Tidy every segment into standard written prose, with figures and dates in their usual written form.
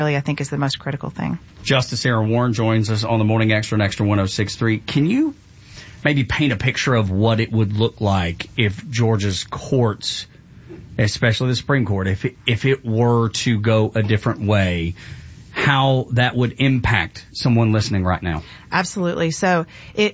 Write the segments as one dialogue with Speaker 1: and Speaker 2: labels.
Speaker 1: really, I think, is the most critical thing.
Speaker 2: Justice Sarah Warren joins us on the Morning Extra on Extra 106.3. Can you maybe paint a picture of what it would look like if Georgia's courts, especially the Supreme Court, if it were to go a different way, how that would impact someone listening right now?
Speaker 1: Absolutely. So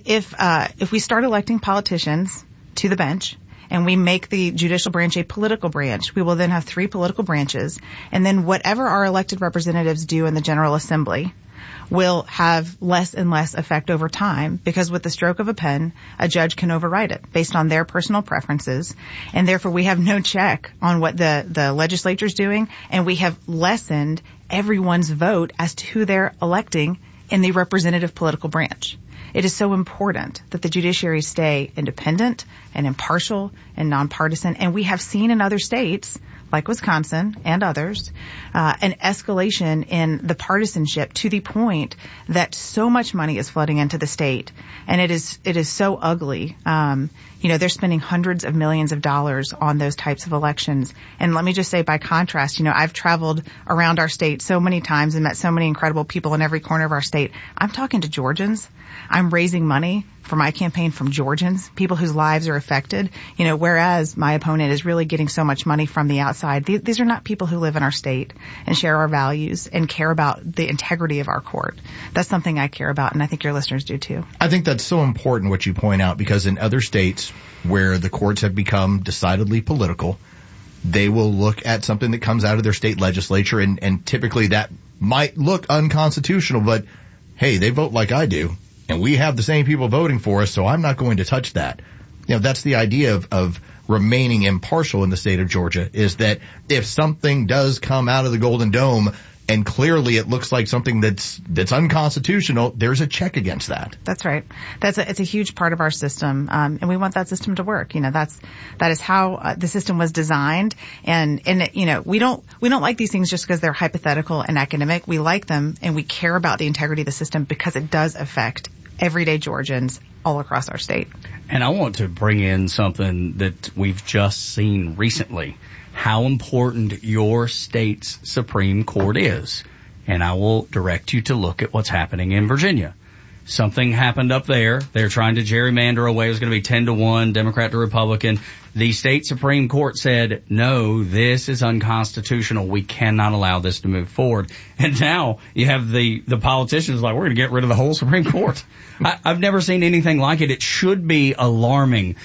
Speaker 1: if we start electing politicians to the bench, and we make the judicial branch a political branch, we will then have 3 political branches. And then whatever our elected representatives do in the General Assembly will have less and less effect over time, because with the stroke of a pen, a judge can override it based on their personal preferences. And therefore, we have no check on what the legislature's doing, and we have lessened everyone's vote as to who they're electing in the representative political branch. It is so important that the judiciary stay independent and impartial and nonpartisan. And we have seen in other states, like Wisconsin and others, an escalation in the partisanship to the point that so much money is flooding into the state. And it is so ugly. They're spending hundreds of millions of dollars on those types of elections. And let me just say, by contrast, I've traveled around our state so many times and met so many incredible people in every corner of our state. I'm talking to Georgians. I'm raising money for my campaign from Georgians, people whose lives are affected, whereas my opponent is really getting so much money from the outside. These are not people who live in our state and share our values and care about the integrity of our court. That's something I care about, and I think your listeners do too.
Speaker 3: I think that's so important what you point out, because in other states where the courts have become decidedly political, they will look at something that comes out of their state legislature, and typically that might look unconstitutional, but hey, they vote like I do. And we have the same people voting for us, so I'm not going to touch that. That's the idea of remaining impartial in the state of Georgia, is that if something does come out of the Golden Dome and clearly it looks like something that's unconstitutional, there's a check against that.
Speaker 1: That's right. It's a huge part of our system, and we want that system to work. That is how the system was designed, and we don't like these things just because they're hypothetical and academic. We like them, and we care about the integrity of the system because it does affect everyday Georgians all across our state.
Speaker 2: And I want to bring in something that we've just seen recently, how important your state's Supreme Court is. And I will direct you to look at what's happening in Virginia. Something happened up there. They're trying to gerrymander away. It was going to be 10-1, Democrat to Republican. The state Supreme Court said, no, this is unconstitutional. We cannot allow this to move forward. And now you have the politicians like, we're going to get rid of the whole Supreme Court. I've never seen anything like it. It should be alarming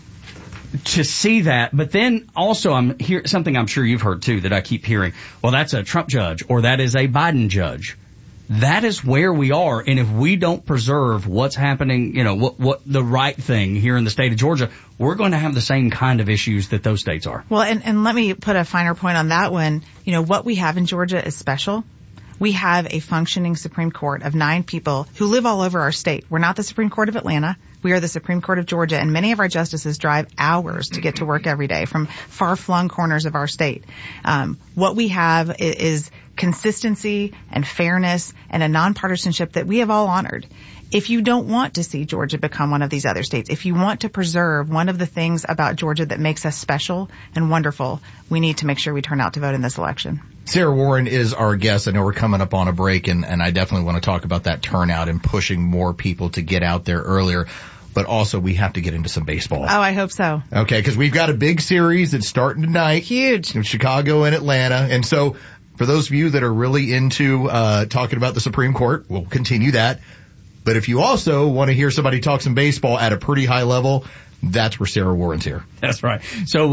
Speaker 2: to see that. But then also something I'm sure you've heard too that I keep hearing. Well, that's a Trump judge, or that is a Biden judge. That is where we are, and if we don't preserve what's happening, what the right thing here in the state of Georgia, we're going to have the same kind of issues that those states are.
Speaker 1: Well, and let me put a finer point on that one. What we have in Georgia is special. We have a functioning Supreme Court of 9 people who live all over our state. We're not the Supreme Court of Atlanta. We are the Supreme Court of Georgia, and many of our justices drive hours to get to work every day from far-flung corners of our state. What we have is consistency and fairness and a nonpartisanship that we have all honored. If you don't want to see Georgia become one of these other states, if you want to preserve one of the things about Georgia that makes us special and wonderful, we need to make sure we turn out to vote in this election.
Speaker 3: Sarah Warren is our guest. I know we're coming up on a break, and I definitely want to talk about that turnout and pushing more people to get out there earlier. But also, we have to get into some baseball.
Speaker 1: Oh, I hope so.
Speaker 3: Okay, because we've got a big series that's starting tonight.
Speaker 1: Huge.
Speaker 3: In Chicago and Atlanta. And so, for those of you that are really into talking about the Supreme Court, we'll continue that. But if you also want to hear somebody talk some baseball at a pretty high level, that's where Sarah Warren's here.
Speaker 2: That's right. So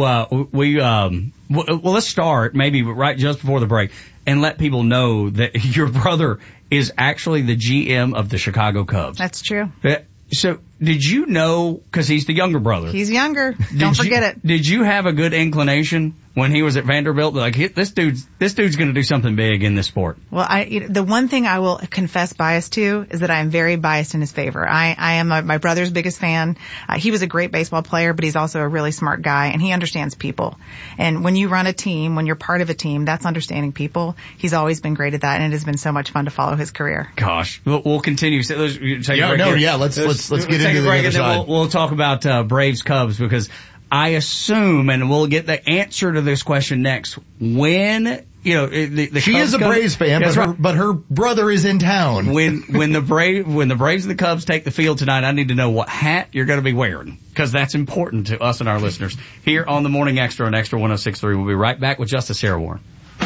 Speaker 2: let's start maybe right just before the break and let people know that your brother is actually the GM of the Chicago Cubs.
Speaker 1: That's true.
Speaker 2: So did you know, because he's the younger brother.
Speaker 1: He's younger. Don't forget it.
Speaker 2: Did you have a good inclination when he was at Vanderbilt? Like, this dude's going to do something big in this sport.
Speaker 1: Well, the one thing I will confess bias to is that I am very biased in his favor. I am my brother's biggest fan. He was a great baseball player, but he's also a really smart guy, and he understands people. And when you run a team, when you're part of a team, that's understanding people. He's always been great at that, and it has been so much fun to follow his career.
Speaker 2: Gosh, we'll continue. So let's get into
Speaker 3: the other side.
Speaker 2: We'll talk about Braves Cubs, because I assume, and we'll get the answer to this question next, when you know, the
Speaker 3: she
Speaker 2: Cubs
Speaker 3: is a Braves fan, but her brother is in town.
Speaker 2: When the Braves and the Cubs take the field tonight, I need to know what hat you're going to be wearing, because that's important to us and our listeners here on the Morning Extra on Extra 106.3. We'll be right back with Justice Sarah Warren.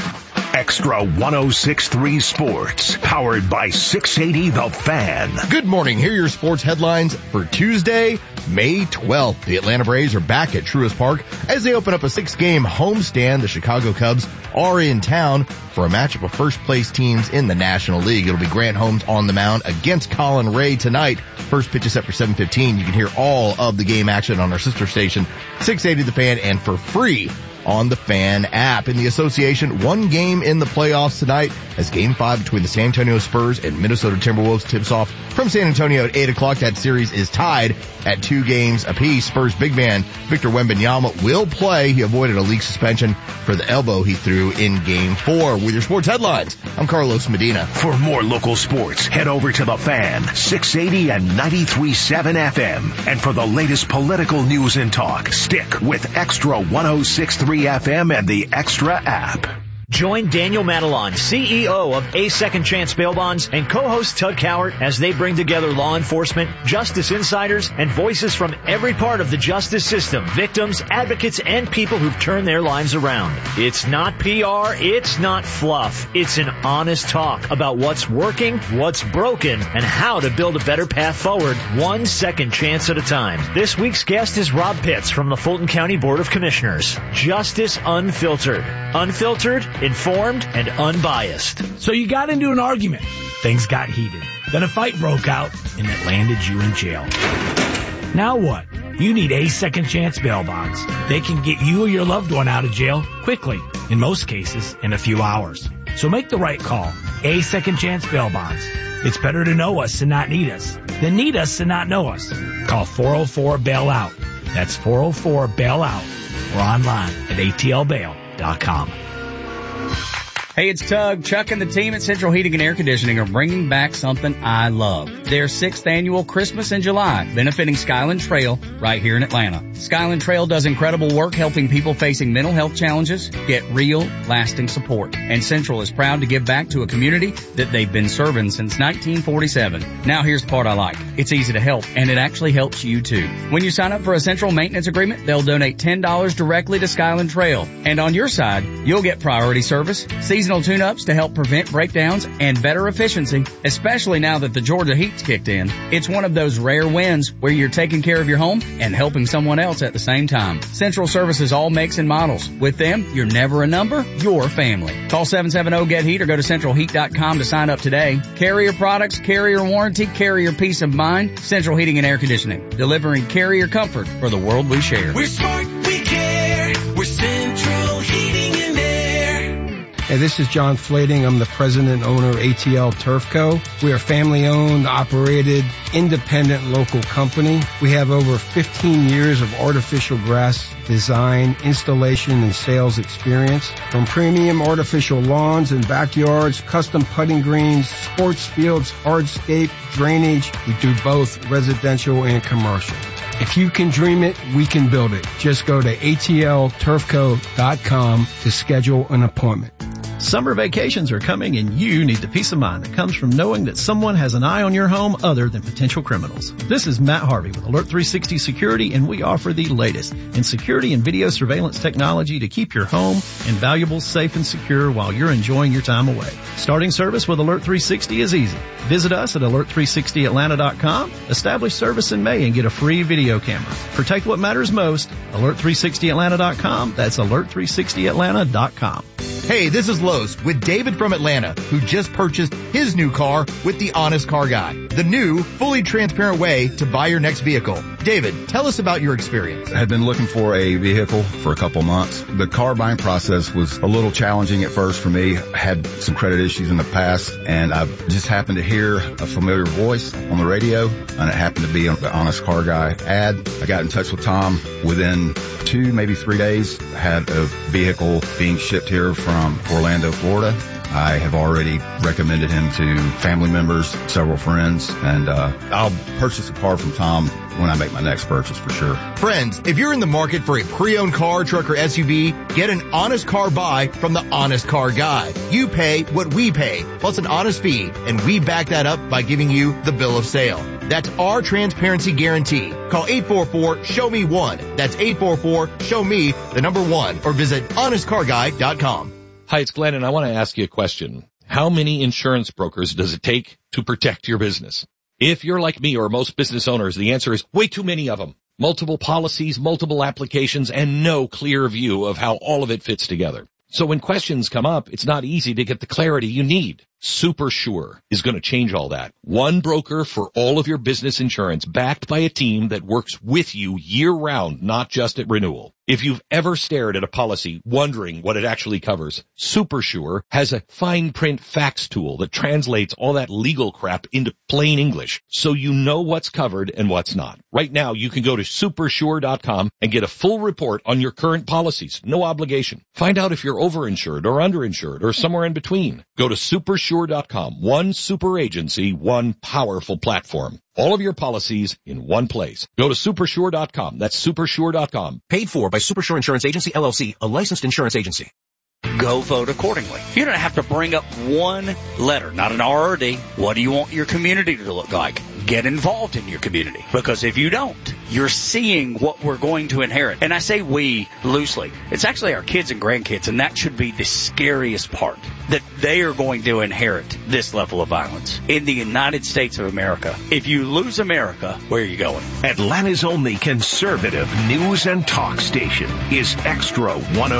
Speaker 4: Extra 106.3 Sports, powered by 680 The Fan.
Speaker 3: Good morning. Here are your sports headlines for Tuesday, May 12th. The Atlanta Braves are back at Truist Park as they open up a 6-game homestand. The Chicago Cubs are in town for a matchup of first-place teams in the National League. It'll be Grant Holmes on the mound against Colin Ray tonight. First pitch is set for 7:15. You can hear all of the game action on our sister station, 680 The Fan, and for free on the Fan app. In the association, one game in the playoffs tonight as Game 5 between the San Antonio Spurs and Minnesota Timberwolves tips off from San Antonio at 8 o'clock. That series is tied at 2 games apiece. Spurs big man Victor Wembanyama will play. He avoided a league suspension for the elbow he threw in Game 4. With your sports headlines, I'm Carlos Medina.
Speaker 4: For more local sports, head over to The Fan, 680 and 93.7 FM. And for the latest political news and talk, stick with Extra 106.3 FM and the Extra app.
Speaker 5: Join Daniel Matalon, CEO of A Second Chance Bail Bonds, and co-host Tug Cowart as they bring together law enforcement, justice insiders, and voices from every part of the justice system, victims, advocates, and people who've turned their lives around. It's not PR, it's not fluff. It's an honest talk about what's working, what's broken, and how to build a better path forward, one second chance at a time. This week's guest is Rob Pitts from the Fulton County Board of Commissioners. Justice Unfiltered. Unfiltered, informed, and unbiased.
Speaker 6: So you got into an argument. Things got heated. Then a fight broke out, and it landed you in jail. Now what? You need A Second Chance Bail Bonds. They can get you or your loved one out of jail quickly, in most cases, in a few hours. So make the right call. A Second Chance Bail Bonds. It's better to know us and not need us than need us and not know us. Call 404-BAIL-OUT. That's 404-BAIL-OUT. Or online at atlbail.com.
Speaker 2: Hey, it's Tug. Chuck and the team at Central Heating and Air Conditioning are bringing back something I love. Their 6th annual Christmas in July, benefiting Skyland Trail right here in Atlanta. Skyland Trail does incredible work helping people facing mental health challenges get real, lasting support. And Central is proud to give back to a community that they've been serving since 1947. Now here's the part I like. It's easy to help, and it actually helps you too. When you sign up for a Central maintenance agreement, they'll donate $10 directly to Skyland Trail. And on your side, you'll get priority service, seasonal tune-ups to help prevent breakdowns, and better efficiency, especially now that the Georgia heat's kicked in. It's one of those rare wins where you're taking care of your home and helping someone else at the same time. Central services all makes and models. With them, you're never a number, you're family. Call 770-GET-HEAT or go to centralheat.com to sign up today. Carrier products, carrier warranty, carrier peace of mind. Central Heating and Air Conditioning, delivering carrier comfort for the world we share.
Speaker 7: We're smart, we care. We're Central Heating and Air.
Speaker 8: Hey, this is John Flading. I'm the president and owner of ATL Turf Co. We are family-owned, operated, independent local company. We have over 15 years of artificial grass design, installation, and sales experience. From premium artificial lawns and backyards, custom putting greens, sports fields, hardscape, drainage. We do both residential and commercial. If you can dream it, we can build it. Just go to atlturfco.com to schedule an appointment.
Speaker 9: Summer vacations are coming, and you need the peace of mind that comes from knowing that someone has an eye on your home other than potential criminals. This is Matt Harvey with Alert 360 Security, and we offer the latest in security and video surveillance technology to keep your home and valuables safe and secure while you're enjoying your time away. Starting service with Alert 360 is easy. Visit us at alert360atlanta.com, establish service in May, and get a free video camera. Protect what matters most. Alert360atlanta.com. That's alert360atlanta.com.
Speaker 3: Hey, this is Los with David from Atlanta, who just purchased his new car with the Honest Car Guy, the new, fully transparent way to buy your next vehicle. David, tell us about your experience.
Speaker 10: I had been looking for a vehicle for a couple months. The car buying process was a little challenging at first for me. I had some credit issues in the past, and I just happened to hear a familiar voice on the radio, and it happened to be on the Honest Car Guy ad. I got in touch with Tom. Within 2, maybe 3 days, I had a vehicle being shipped here from Orlando, Florida. I have already recommended him to family members, several friends, and I'll purchase a car from Tom when I make my next purchase for sure.
Speaker 3: Friends, if you're in the market for a pre-owned car, truck, or SUV, get an honest car buy from the Honest Car Guy. You pay what we pay, plus an honest fee, and we back that up by giving you the bill of sale. That's our transparency guarantee. Call 844-SHOW-ME-1. That's 844-SHOW-ME1, or visit honestcarguy.com.
Speaker 11: Hi, it's Glenn, and I want to ask you a question. How many insurance brokers does it take to protect your business? If you're like me or most business owners, the answer is way too many of them. Multiple policies, multiple applications, and no clear view of how all of it fits together. So when questions come up, it's not easy to get the clarity you need. SuperSure is going to change all that. One broker for all of your business insurance, backed by a team that works with you year-round, not just at renewal. If you've ever stared at a policy wondering what it actually covers, SuperSure has a fine print fax tool that translates all that legal crap into plain English, so you know what's covered and what's not. Right now, you can go to supersure.com and get a full report on your current policies. No obligation. Find out if you're overinsured or underinsured or somewhere in between. Go to supersure.com. One super agency, one powerful platform. All of your policies in one place. Go to supersure.com. That's supersure.com.
Speaker 12: Paid for by Supersure Insurance Agency, LLC, a licensed insurance agency.
Speaker 2: Go vote accordingly. You don't have to bring up one letter, not an RRD. What do you want your community to look like? Get involved in your community. Because if you don't, you're seeing what we're going to inherit. And I say we loosely. It's actually our kids and grandkids, and that should be the scariest part, that they are going to inherit this level of violence in the United States of America. If you lose America, where are you going?
Speaker 4: Atlanta's only conservative news and talk station is Extra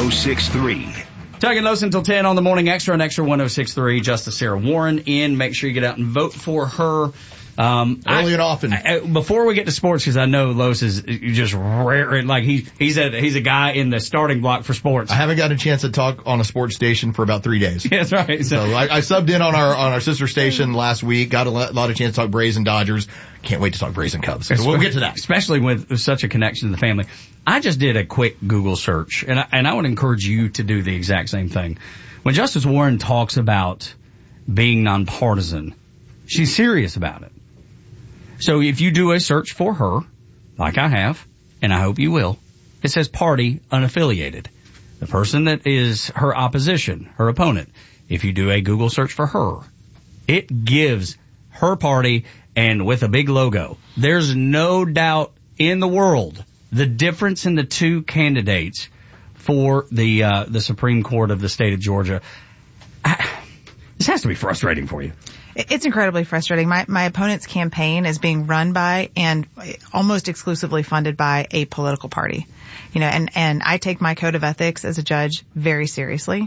Speaker 4: 106.3.
Speaker 2: Tuck and Los until 10 on the Morning Extra on Extra 106.3. Justice Sarah Warren in. Make sure you get out and vote for her.
Speaker 3: Early and often.
Speaker 2: Before we get to sports, because I know Los is just rare, like he's a guy in the starting block for sports.
Speaker 3: I haven't gotten a chance to talk on a sports station for about 3 days.
Speaker 2: Yeah, that's right.
Speaker 3: So I subbed in on our sister station last week. Got a lot of chance to talk Braves and Dodgers. Can't wait to talk Braves and Cubs. So we'll get to that.
Speaker 2: Especially with such a connection to the family. I just did a quick Google search, and I would encourage you to do the exact same thing. When Justice Warren talks about being nonpartisan, she's serious about it. So if you do a search for her, like I have, and I hope you will, it says party unaffiliated. The person that is her opposition, her opponent, if you do a Google search for her, it gives her party and with a big logo. There's no doubt in the world the difference in the two candidates for the Supreme Court of the state of Georgia. This has to be frustrating for you.
Speaker 1: It's incredibly frustrating. My opponent's campaign is being run by and almost exclusively funded by a political party. You know, and I take my code of ethics as a judge very seriously.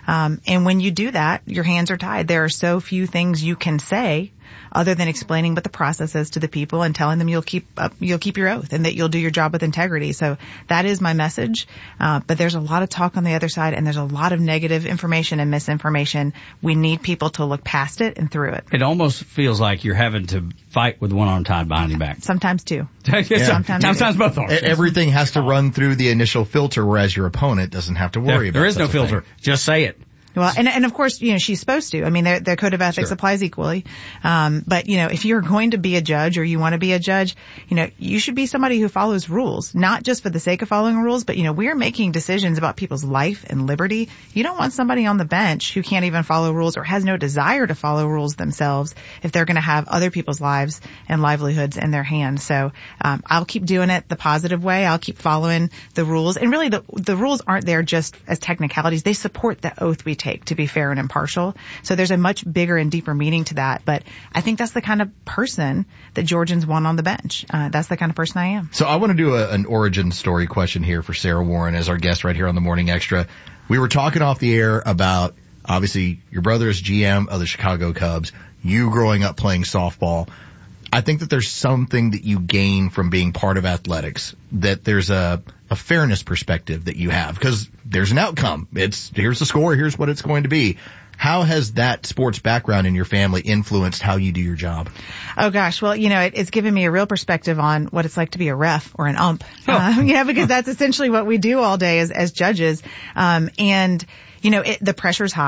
Speaker 1: And when you do that, your hands are tied. There are so few things you can say other than explaining what the process is to the people and telling them you'll keep your oath and that you'll do your job with integrity. So that is my message. But there's a lot of talk on the other side, and there's a lot of negative information and misinformation. We need people to look past it and through it.
Speaker 2: It almost feels like you're having to fight with one arm tied behind your back.
Speaker 1: Sometimes two.
Speaker 2: Yeah. Sometimes both arms.
Speaker 3: Everything has to run through the initial filter, whereas your opponent doesn't have to worry about it.
Speaker 2: There is no filter. Just say it.
Speaker 1: Well, and of course, you know, she's supposed to. I mean, their code of ethics applies equally. But, you know, if you're going to be a judge or you want to be a judge, you know, you should be somebody who follows rules, not just for the sake of following rules, but, you know, we're making decisions about people's life and liberty. You don't want somebody on the bench who can't even follow rules or has no desire to follow rules themselves if they're going to have other people's lives and livelihoods in their hands. So, I'll keep doing it the positive way. I'll keep following the rules. And really, the rules aren't there just as technicalities. They support the oath we take to be fair and impartial. So there's a much bigger and deeper meaning to that. But I think that's the kind of person that Georgians want on the bench. That's the kind of person I am.
Speaker 3: So I want to do an origin story question here for Sarah Warren as our guest right here on the Morning Extra. We were talking off the air about, obviously, your brother is GM of the Chicago Cubs, you growing up playing softball. I think that there's something that you gain from being part of athletics, that there's a fairness perspective that you have, because there's an outcome. Here's the score, here's what it's going to be. How has that sports background in your family influenced how you do your job?
Speaker 1: Oh gosh, well, you know, it's given me a real perspective on what it's like to be a ref or an ump. You know, because that's essentially what we do all day as judges. And, you know, the pressure's high.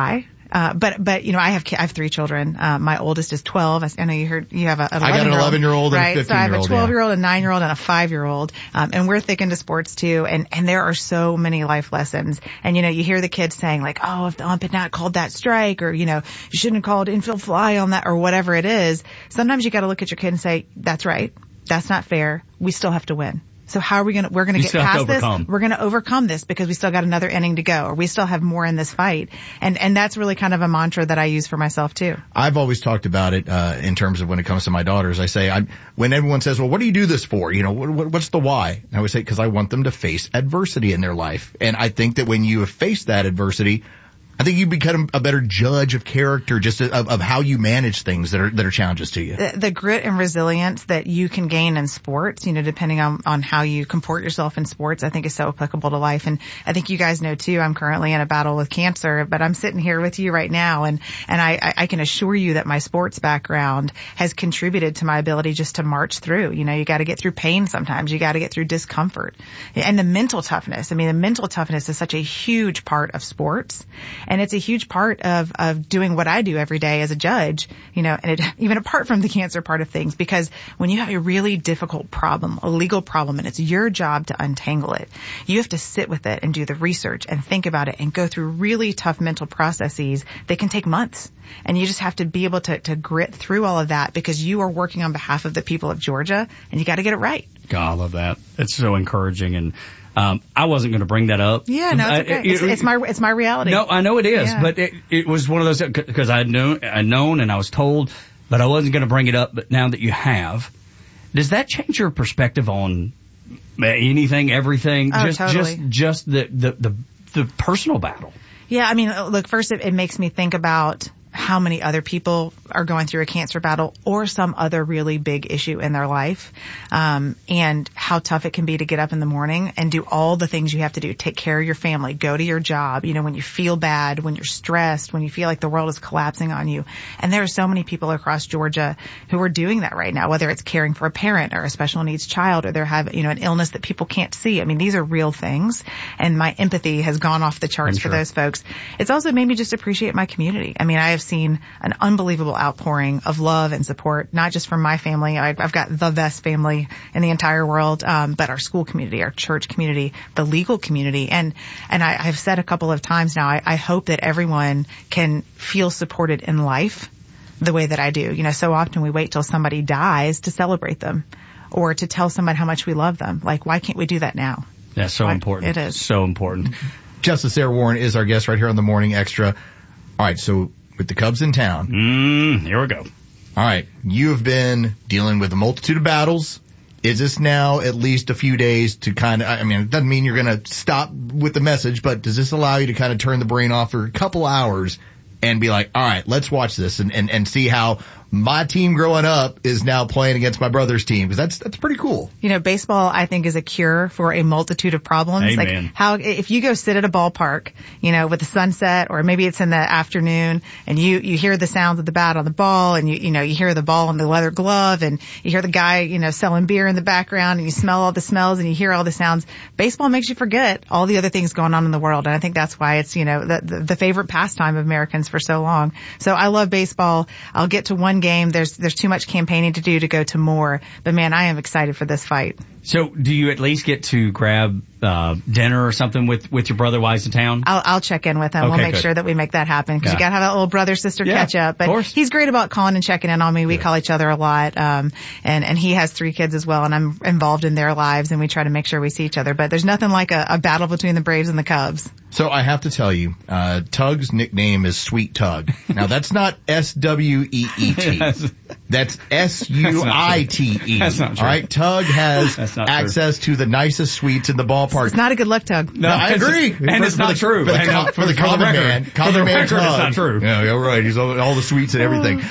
Speaker 1: But you know, I have 3 children. My oldest is 12. I know you have an 11-year-old.
Speaker 3: I got an 11-year-old and
Speaker 1: right?
Speaker 3: a 15-year-old.
Speaker 1: So I have a 12-year-old, a 9-year-old, and a 5-year-old. And we're thick into sports too. And there are so many life lessons. And you know, you hear the kids saying like, oh, if the ump had not called that strike, or you know, you shouldn't have called infield fly on that, or whatever it is. Sometimes you got to look at your kid and say, that's right. That's not fair. We still have to win. So how are we're going to get past this? We're going to overcome this because we still got another inning to go, or we still have more in this fight. And that's really kind of a mantra that I use for myself too.
Speaker 3: I've always talked about it, in terms of when it comes to my daughters. I say, when everyone says, well, what do you do this for? You know, what's the why? And I would say, because I want them to face adversity in their life. And I think that when you have faced that adversity, I think you become a better judge of character, just of how you manage things that are challenges to you.
Speaker 1: The grit and resilience that you can gain in sports, you know, depending on how you comport yourself in sports, I think is so applicable to life. And I think you guys know too, I'm currently in a battle with cancer, but I'm sitting here with you right now, and I can assure you that my sports background has contributed to my ability just to march through. You know, you got to get through pain sometimes. You got to get through discomfort. And the mental toughness. I mean, the mental toughness is such a huge part of sports. And it's a huge part of doing what I do every day as a judge, you know, and even apart from the cancer part of things, because when you have a really difficult problem, a legal problem, and it's your job to untangle it, you have to sit with it and do the research and think about it and go through really tough mental processes that can take months. And you just have to be able to grit through all of that because you are working on behalf of the people of Georgia, and you got to get it right.
Speaker 2: God, I love that. It's so encouraging. And I wasn't going to bring that up.
Speaker 1: Yeah, no, it's okay. It's my reality.
Speaker 2: No, I know it is, but it was one of those, because I'd known and I was told, but I wasn't going to bring it up. But now that you have, does that change your perspective on anything, everything?
Speaker 1: Oh, totally.
Speaker 2: Just the personal battle.
Speaker 1: Yeah, I mean, look, first it makes me think about how many other people are going through a cancer battle or some other really big issue in their life, and how tough it can be to get up in the morning and do all the things you have to do. Take care of your family, go to your job, you know, when you feel bad, when you're stressed, when you feel like the world is collapsing on you. And there are so many people across Georgia who are doing that right now, whether it's caring for a parent or a special needs child, or they're having, you know, an illness that people can't see. I mean, these are real things, and my empathy has gone off the charts for those folks. It's also made me just appreciate my community. I mean, I have seen an unbelievable outpouring of love and support, not just from my family. I've got the best family in the entire world, but our school community, our church community, the legal community. And I've said a couple of times now, I hope that everyone can feel supported in life the way that I do. You know, so often we wait till somebody dies to celebrate them or to tell someone how much we love them. Like, why can't we do that now?
Speaker 2: That's so important.
Speaker 1: It is.
Speaker 2: So important.
Speaker 3: Justice Sarah Warren is our guest right here on the Morning Extra. All right, so with the Cubs in town.
Speaker 2: Here we go.
Speaker 3: All right. You have been dealing with a multitude of battles. Is this now at least a few days to kind of, I mean, it doesn't mean you're going to stop with the message, but does this allow you to kind of turn the brain off for a couple hours and be like, all right, let's watch this and see how my team growing up is now playing against my brother's team? Because that's pretty cool.
Speaker 1: You know, baseball, I think, is a cure for a multitude of problems.
Speaker 2: Amen.
Speaker 1: Like if you go sit at a ballpark, you know, with the sunset, or maybe it's in the afternoon, and you hear the sounds of the bat on the ball, and you hear the ball on the leather glove, and you hear the guy, you know, selling beer in the background, and you smell all the smells, and you hear all the sounds. Baseball makes you forget all the other things going on in the world, and I think that's why it's, you know, the favorite pastime of Americans for so long. So I love baseball. I'll get to one game. There's too much campaigning to do to go to more. But man, I am excited for this fight.
Speaker 2: So do you at least get to grab dinner or something with your brother while he's in town?
Speaker 1: I'll check in with him. We'll make sure that we make that happen, because you gotta have that little brother-sister catch up. But he's great about calling and checking in on me. We call each other a lot. And he has 3 kids as well, and I'm involved in their lives, and we try to make sure we see each other. But there's nothing like a battle between the Braves and the Cubs.
Speaker 3: So I have to tell you, Tug's nickname is Sweet Tug. Now that's not S-W-E-E-T. That's S-U-I-T-E.
Speaker 2: That's not true.
Speaker 3: All right, Tug has access to the nicest suites in the ballpark.
Speaker 1: It's not a good luck, Tug.
Speaker 3: No, I agree.
Speaker 2: And it's not true.
Speaker 3: For the common man,
Speaker 2: Tug, it's not true.
Speaker 3: Yeah, you're right. He's all the suites and everything.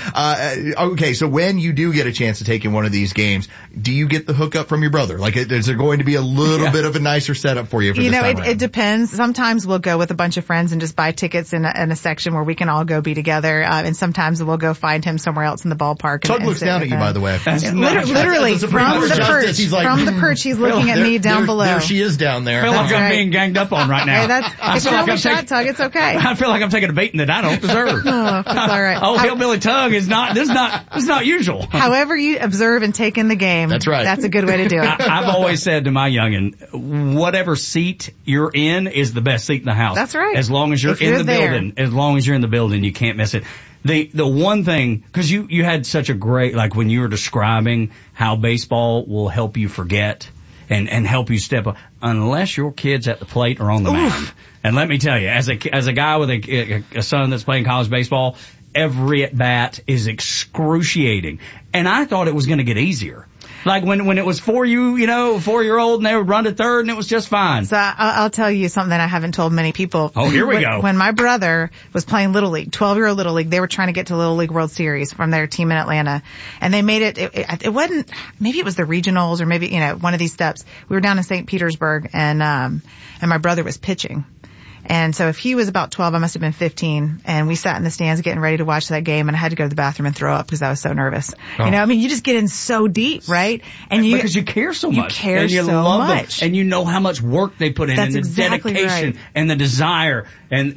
Speaker 3: Okay, so when you do get a chance to take in one of these games, do you get the hookup from your brother? Like, is there going to be a little bit of a nicer setup for you for this time around?
Speaker 1: It depends. Sometimes we'll go with a bunch of friends and just buy tickets in a section where we can all go be together. And sometimes we'll go find him somewhere else in the ballpark.
Speaker 3: Tug looks
Speaker 1: sit
Speaker 3: down
Speaker 1: with
Speaker 3: at you,
Speaker 1: them.
Speaker 3: by the way.
Speaker 1: Literally, from the perch.
Speaker 3: He's like,
Speaker 1: from the perch, he's looking at me down below.
Speaker 3: There she is down there.
Speaker 2: I feel like
Speaker 1: That's
Speaker 2: I'm
Speaker 1: right.
Speaker 2: being ganged up on right now.
Speaker 1: Hey, if you're only shot, Tug, it's okay.
Speaker 2: I feel like I'm taking a beating that I don't deserve.
Speaker 1: Oh, it's all right.
Speaker 2: Oh, hillbilly Tug is not. This is not usual.
Speaker 1: However you observe and take in the game.
Speaker 3: That's right.
Speaker 1: That's a good way to do it.
Speaker 2: I've always said to my youngin, whatever seat you're in is the best seat in the house.
Speaker 1: That's right.
Speaker 2: As long as you're
Speaker 1: If
Speaker 2: in
Speaker 1: you're
Speaker 2: the
Speaker 1: there.
Speaker 2: building, as long as you're in the building, you can't miss it. The one thing, cause you had such a great, like when you were describing how baseball will help you forget and help you step up, unless your kid's at the plate or on the mound. And let me tell you, as a guy with a son that's playing college baseball, every at bat is excruciating. And I thought it was going to get easier. Like when it was for you, 4-year-old and they would run to third and it was just fine.
Speaker 1: So I'll tell you something I haven't told many people.
Speaker 2: Oh, here we go.
Speaker 1: When my brother was playing Little League, 12-year-old Little League, they were trying to get to Little League World Series from their team in Atlanta. And they made it wasn't, maybe it was the regionals or maybe, one of these steps. We were down in St. Petersburg and my brother was pitching. And so if he was about 12, I must have been 15, and we sat in the stands getting ready to watch that game, and I had to go to the bathroom and throw up because I was so nervous.
Speaker 2: Oh.
Speaker 1: You just get in so deep, right? And
Speaker 2: because you care so much.
Speaker 1: You care
Speaker 2: and you
Speaker 1: so
Speaker 2: love
Speaker 1: much.
Speaker 2: Them, and you know how much work they put in,
Speaker 1: That's
Speaker 2: and the
Speaker 1: exactly
Speaker 2: dedication,
Speaker 1: right.
Speaker 2: and the desire, and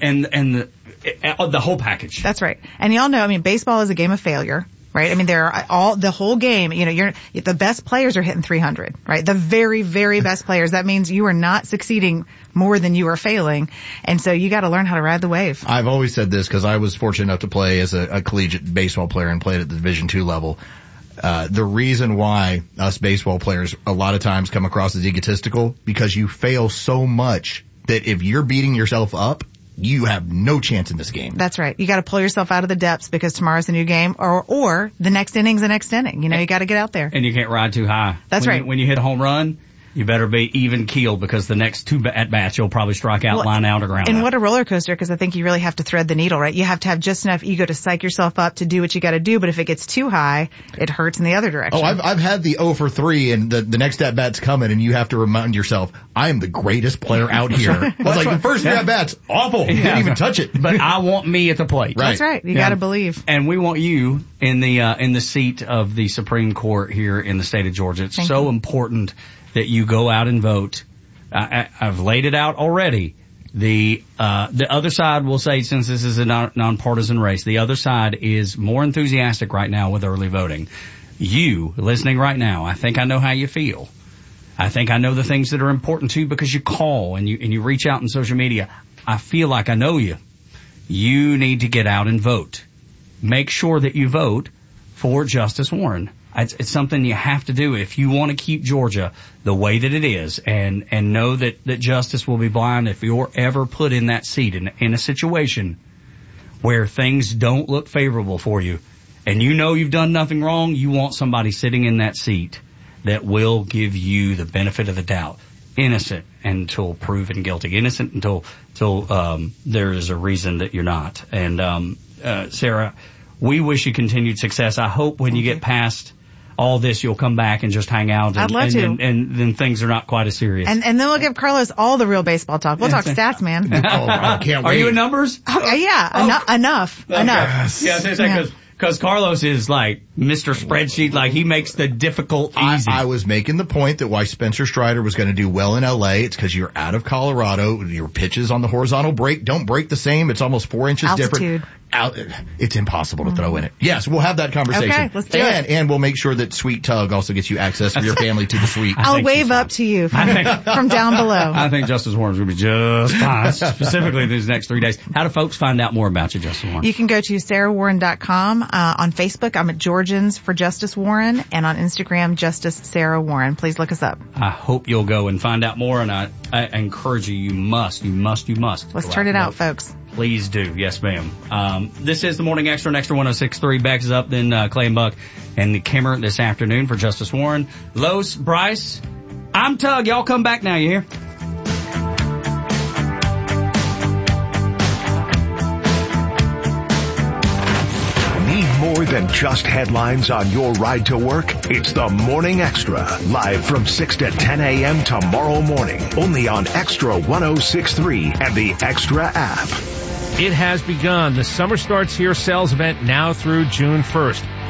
Speaker 2: the whole package.
Speaker 1: That's right. And y'all know, baseball is a game of failure. Right? The whole game, the best players are hitting 300, right? The very, very best players. That means you are not succeeding more than you are failing. And so you got to learn how to ride the wave.
Speaker 3: I've always said this because I was fortunate enough to play as a collegiate baseball player and played at the Division II level. The reason why us baseball players a lot of times come across as egotistical, because you fail so much that if you're beating yourself up, you have no chance in this game.
Speaker 1: That's right. You got to pull yourself out of the depths because tomorrow's a new game, or the next inning's the next inning. You got to get out there.
Speaker 2: And you can't ride too high.
Speaker 1: That's right.
Speaker 2: When you hit a home run, you better be even keeled because the next two at-bats you'll probably strike out, line out, or ground
Speaker 1: And
Speaker 2: out.
Speaker 1: what a roller coaster, because I think you really have to thread the needle, right? You have to have just enough ego to psych yourself up to do what you got to do, but if it gets too high, it hurts in the other direction.
Speaker 3: Oh, I've had the 0 for 3 and the next at-bat's coming and you have to remind yourself, I am the greatest player out here. I was like, the first 3 at-bats, awful. You didn't even touch it.
Speaker 2: But I want me at the plate.
Speaker 1: That's right. You got to believe.
Speaker 2: And we want you in the seat of the Supreme Court here in the state of Georgia. It's so important that you go out and vote. I've laid it out already. The other side will say, since this is a nonpartisan race, the other side is more enthusiastic right now with early voting. You, listening right now, I think I know how you feel. I think I know the things that are important to you because you call and you reach out on social media. I feel like I know you. You need to get out and vote. Make sure that you vote for Justice Warren. It's something you have to do if you want to keep Georgia the way that it is, and know that justice will be blind if you're ever put in that seat in a situation where things don't look favorable for you, and you know you've done nothing wrong. You want somebody sitting in that seat that will give you the benefit of the doubt. Innocent until proven guilty. Innocent until there is a reason that you're not. And Sarah, we wish you continued success. I hope when you get past all this, you'll come back and just hang out.
Speaker 1: I'd love to.
Speaker 2: And then things are not quite as serious.
Speaker 1: And then we'll give Carlos all the real baseball talk. We'll talk stats, man.
Speaker 3: I can't wait.
Speaker 2: Are you in numbers?
Speaker 1: Enough.
Speaker 2: Okay.
Speaker 1: Enough.
Speaker 2: Yeah, because Carlos is like Mr. Spreadsheet, like he makes the difficult easy.
Speaker 3: I was making the point that why Spencer Strider was going to do well in LA, it's because you're out of Colorado. Your pitches on the horizontal break don't break the same. It's almost 4 inches
Speaker 1: Altitude.
Speaker 3: different. It's impossible to throw in it. Yes, we'll have that conversation.
Speaker 1: Okay, let's do it.
Speaker 3: And we'll make sure that Sweet Tug also gets you access for your family to the suite.
Speaker 1: I'll wave up to you from down below.
Speaker 2: I think Justice Warren's going to be just fine, specifically these next 3 days. How do folks find out more about you, Justice Warren?
Speaker 1: You can go to sarahwarren.com. On Facebook, I'm at Georgians for Justice Warren, and on Instagram, Justice Sarah Warren. Please look us up.
Speaker 2: I hope you'll go and find out more, and I encourage you. You must.
Speaker 1: Let's turn it out, folks.
Speaker 2: Please do. Yes, ma'am. This is the Morning Extra, and Extra 106.3 backs us up, then Clay and Buck and the Kimmer this afternoon for Justice Warren. Los, Bryce, I'm Tug. Y'all come back now, you hear?
Speaker 4: Need more than just headlines on your ride to work? It's the Morning Extra, live from 6 to 10 a.m. tomorrow morning, only on Extra 106.3 and the Extra app.
Speaker 13: It has begun. The Summer Starts Here sales event now through June 1st.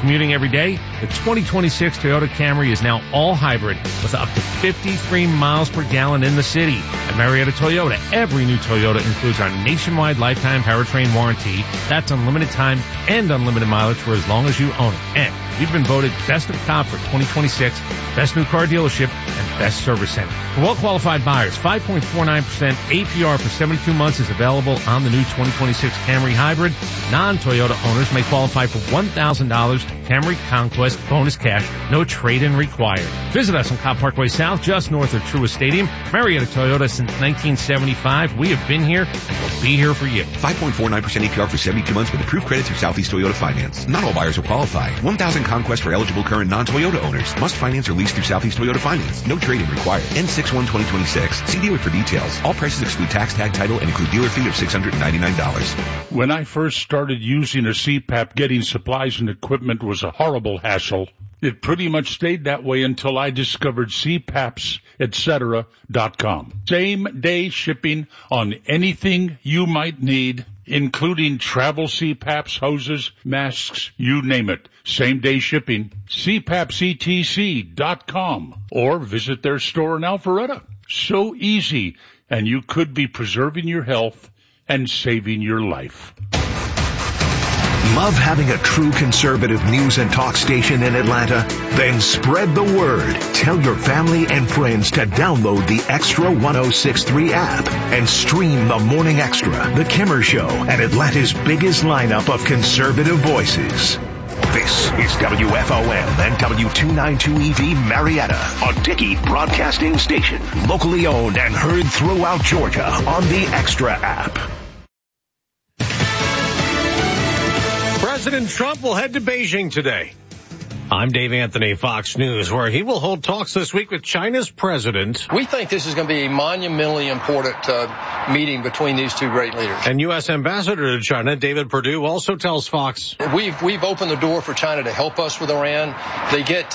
Speaker 13: commuting every day? The 2026 Toyota Camry is now all hybrid with up to 53 miles per gallon in the city. At Marietta Toyota, every new Toyota includes our nationwide lifetime powertrain warranty. That's unlimited time and unlimited mileage for as long as you own it. And we've been voted Best of Top for 2026, Best New Car Dealership, and Best Service Center. For well-qualified buyers, 5.49% APR for 72 months is available on the new 2026 Camry Hybrid. Non-Toyota owners may qualify for $1,000 Camry Conquest bonus cash, no trade-in required. Visit us on Cobb Parkway South, just north of Truist Stadium. Marietta Toyota since 1975. We have been here and will be here for you.
Speaker 14: 5.49% APR for 72 months with approved credit through Southeast Toyota Finance. Not all buyers will qualify. 1,000 Conquest for eligible current non-Toyota owners. Must finance or lease through Southeast Toyota Finance. No trade-in required. N61-2026. See dealer for details. All prices exclude tax, tag, title, and include dealer fee of $699.
Speaker 15: When I first started using a CPAP, getting supplies and equipment was a horrible hassle. It pretty much stayed that way until I discovered CPAPs, etc.com. Same-day shipping on anything you might need, including travel CPAPs, hoses, masks, you name it. Same-day shipping. CPAPsETC.com or visit their store in Alpharetta. So easy, and you could be preserving your health and saving your life.
Speaker 4: Love having a true conservative news and talk station in Atlanta? Then spread the word. Tell your family and friends to download the Extra 106.3 app and stream the Morning Extra, The Kimmer Show, and Atlanta's biggest lineup of conservative voices. This is WFOM and W292EV Marietta, a Dickey Broadcasting Station, locally owned and heard throughout Georgia on the Extra app.
Speaker 16: President Trump will head to Beijing today. I'm Dave Anthony, Fox News, where he will hold talks this week with China's president.
Speaker 17: We think this is going to be a monumentally important meeting between these two great leaders.
Speaker 16: And U.S. Ambassador to China, David Perdue, also tells Fox.
Speaker 17: We've opened the door for China to help us with Iran. They get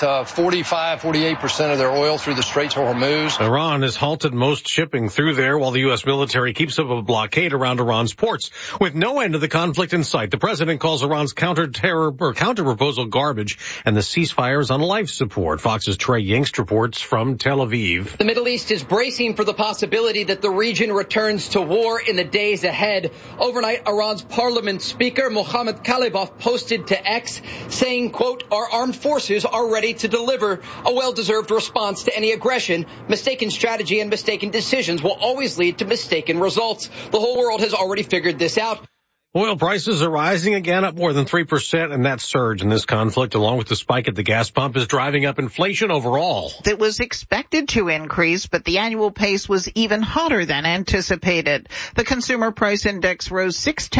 Speaker 17: 48% of their oil through the Straits of Hormuz.
Speaker 16: Iran has halted most shipping through there while the U.S. military keeps up a blockade around Iran's ports. With no end to the conflict in sight, the president calls Iran's counter-proposal garbage and the ceasefire is on life support. Fox's Trey Yingst reports from Tel Aviv.
Speaker 18: The Middle East is bracing for the possibility that the region returns to war in the days ahead. Overnight, Iran's parliament speaker, Mohammad Khalibaf, posted to X saying, quote, "Our armed forces are ready to deliver a well-deserved response to any aggression. Mistaken strategy and mistaken decisions will always lead to mistaken results. The whole world has already figured this out."
Speaker 16: Oil prices are rising again, up more than 3%, and that surge in this conflict, along with the spike at the gas pump, is driving up inflation overall.
Speaker 19: It was expected to increase, but the annual pace was even hotter than anticipated. The Consumer Price Index rose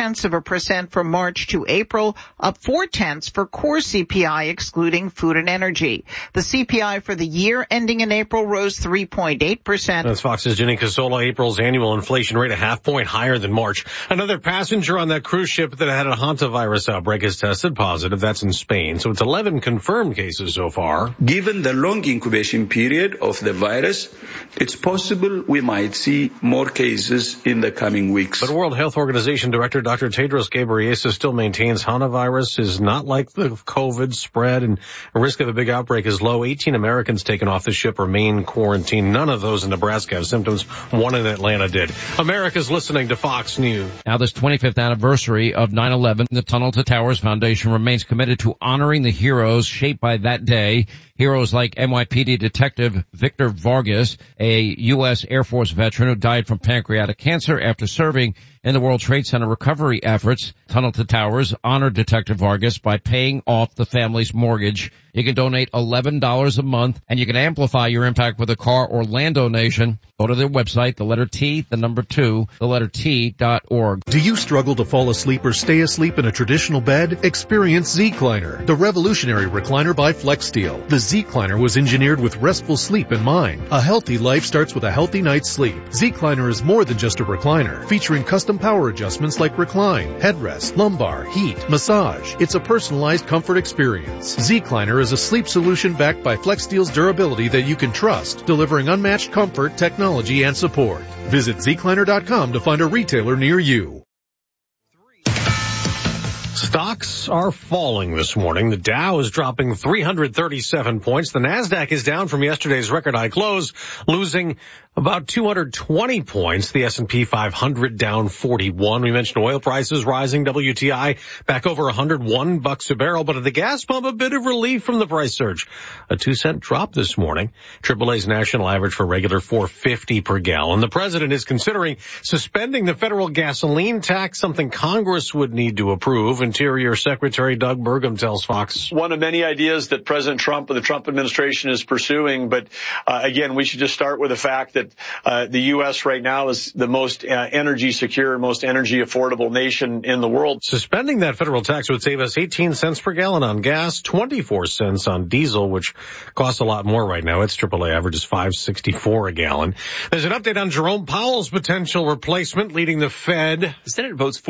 Speaker 19: 0.6% from March to April, up 0.4 for core CPI, excluding food and energy. The CPI for the year ending in April rose 3.8%.
Speaker 16: That's Fox's Jenny Casola. April's annual inflation rate a 0.5 point higher than March. Another passenger on that cruise ship that had a hantavirus outbreak has tested positive. That's in Spain. So it's 11 confirmed cases so far.
Speaker 20: Given the long incubation period of the virus, it's possible we might see more cases in the coming weeks.
Speaker 16: But World Health Organization Director Dr. Tedros Ghebreyesus still maintains hantavirus is not like the COVID spread, and the risk of a big outbreak is low. 18 Americans taken off the ship remain quarantined. None of those in Nebraska have symptoms. One in Atlanta did. America's listening to Fox News.
Speaker 21: Now this 25th anniversary of 9/11, the Tunnel to Towers Foundation remains committed to honoring the heroes shaped by that day. Heroes like NYPD Detective Victor Vargas, a U.S. Air Force veteran who died from pancreatic cancer after serving in the World Trade Center recovery efforts. Tunnel to Towers honored Detective Vargas by paying off the family's mortgage. You can donate $11 a month, and you can amplify your impact with a car or land donation. Go to their website, the letter T, the number 2, the letter T.org.
Speaker 22: Do you struggle to fall asleep or stay asleep in a traditional bed? Experience Z-Cliner, the revolutionary recliner by FlexSteel. The Z-Cliner was engineered with restful sleep in mind. A healthy life starts with a healthy night's sleep. Z-Cliner is more than just a recliner, featuring custom power adjustments like recline, headrest, lumbar, heat, massage. It's a personalized comfort experience. Z-Cliner is a sleep solution backed by FlexSteel's durability that you can trust, delivering unmatched comfort, technology, and support. Visit Zcliner.com to find a retailer near you.
Speaker 16: Stocks are falling this morning. The Dow is dropping 337 points. The Nasdaq is down from yesterday's record high close, losing about 220 points. The S&P 500 down 41. We mentioned oil prices rising. WTI back over $101 a barrel, but at the gas pump, a bit of relief from the price surge. A 2-cent drop this morning. AAA's national average for regular $4.50 per gallon. The president is considering suspending the federal gasoline tax, something Congress would need to approve. Interior Secretary Doug Burgum tells Fox.
Speaker 5: One of many ideas that President Trump or the Trump administration is pursuing, but again, we should just start with the fact that the U.S. right now is the most energy secure, most energy affordable nation in the world.
Speaker 16: Suspending that federal tax would save us 18 cents per gallon on gas, 24 cents on diesel, which costs a lot more right now. Its AAA average is $5.64 a gallon. There's an update on Jerome Powell's potential replacement leading the Fed.
Speaker 6: The Senate votes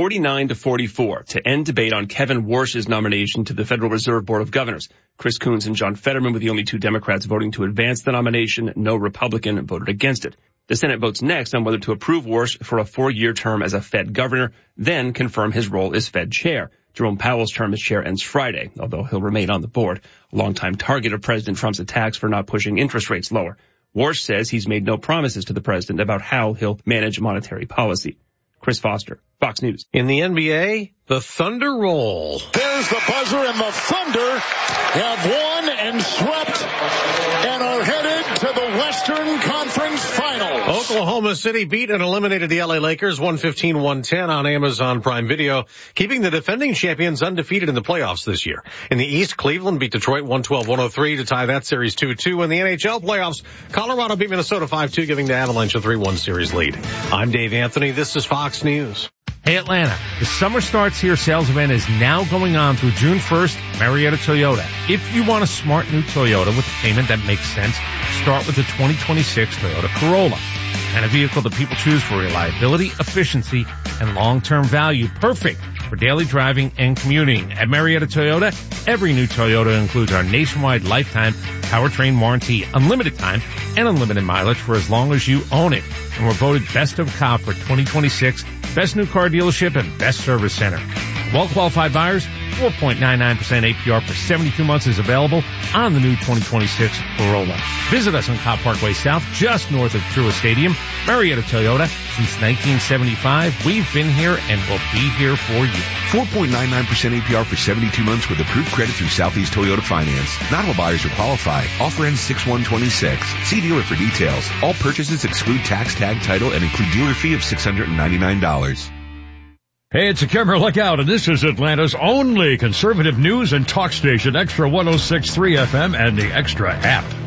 Speaker 6: 49-44 to end debate on Kevin Warsh's nomination to the Federal Reserve Board of Governors. Chris Coons and John Fetterman were the only two Democrats voting to advance the nomination. No Republican voted against it. The Senate votes next on whether to approve Warsh for a 4-year term as a Fed governor, then confirm his role as Fed chair. Jerome Powell's term as chair ends Friday, although he'll remain on the board, a longtime target of President Trump's attacks for not pushing interest rates lower. Warsh says he's made no promises to the president about how he'll manage monetary policy. Chris Foster, Fox News.
Speaker 16: In the NBA, the Thunder roll.
Speaker 23: There's the buzzer, and the Thunder have won and swept and are headed to the Western Conference Finals.
Speaker 16: Oklahoma City beat and eliminated the LA Lakers 115-110 on Amazon Prime Video, keeping the defending champions undefeated in the playoffs this year. In the East, Cleveland beat Detroit 112-103 to tie that series 2-2. In the NHL playoffs, Colorado beat Minnesota 5-2, giving the Avalanche a 3-1 series lead. I'm Dave Anthony. This is Fox News.
Speaker 13: Hey Atlanta, the Summer Starts Here sales event is now going on through June 1st, Marietta Toyota. If you want a smart new Toyota with a payment that makes sense, start with the 2026 Toyota Corolla. And a vehicle that people choose for reliability, efficiency, and long-term value. Perfect for daily driving and commuting. At Marietta Toyota, every new Toyota includes our nationwide lifetime powertrain warranty, unlimited time, and unlimited mileage for as long as you own it. And we're voted Best of Cobb for 2026, Best New Car Dealership, and Best Service Center. Well-qualified buyers, 4.99% APR for 72 months is available on the new 2026 Corolla. Visit us on Cobb Parkway South, just north of Truist Stadium. Marietta Toyota, since 1975. We've been here and will be here for you.
Speaker 14: 4.99% APR for 72 months with approved credit through Southeast Toyota Finance. Not all buyers are qualified. Offer ends 6/126. See dealer for details. All purchases exclude tax, tag, title, and include dealer fee of $699.
Speaker 24: Hey, it's a camera look out, and this is Atlanta's only conservative news and talk station, Extra 106.3 FM and the Extra app.